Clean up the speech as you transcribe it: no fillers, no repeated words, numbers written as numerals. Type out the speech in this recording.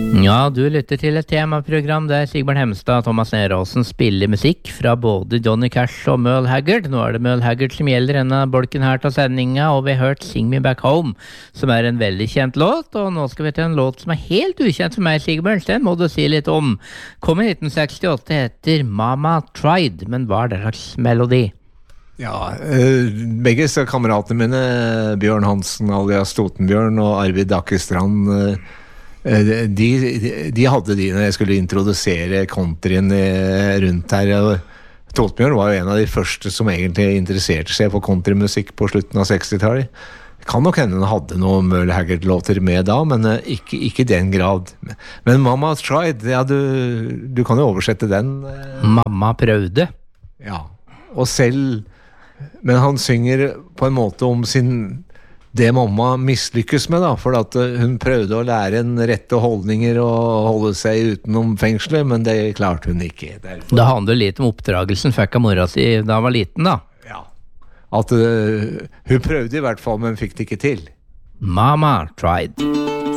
Ja, du lytter til et temaprogram der Sigbjørn Hemstad og Thomas Neråsen spiller musikk fra både Johnny Cash og Merle Haggard. Nå det Merle Haggard som gjelder denne bolken her til sendinga, og vi har hørt Sing Me Back Home, som en veldig kjent låt, og nå skal vi til en låt som helt ukjent for meg, Sigbjørn, så den må du si litt om. Kom i 1968, heter Mama Tried, men hva det slags melodi? Ja, begge kameratene mine, Bjørn Hansen alias Totenbjørn og Arvid Akkestrand, de hadde de når jeg skulle introdusere countryen rundt her. Totenbjørn var jo en av de første som egentlig interesserte seg for countrymusikk på slutten av 60-tallet. Kan nok hende han hadde noen Merle Haggard-låter med da, men ikke i den grad. Men Mama Tried, ja, du kan jo oversette den. Mamma prøvde. Ja, og selv... Men han synger på en måte om det mamma mislykkes med da, for at hun prøvde å lære en rette holdninger og holde seg utenom fengslet, men det klarte hun ikke. Derfor. Det handler litt om oppdragelsen fikk av mora si da hun var liten da. Ja, at hun prøvde i hvert fall, men fikk det ikke til. Mama tried.